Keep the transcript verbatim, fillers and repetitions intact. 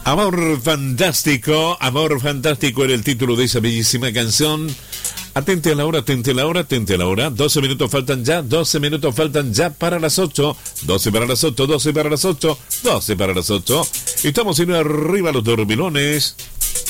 Amor fantástico, amor fantástico era el título de esa bellísima canción. Atente a la hora, atente a la hora, atente a la hora. doce minutos faltan ya, doce minutos faltan ya para las ocho. doce para las ocho, doce para las ocho, doce para las ocho. Estamos en arriba los dormilones.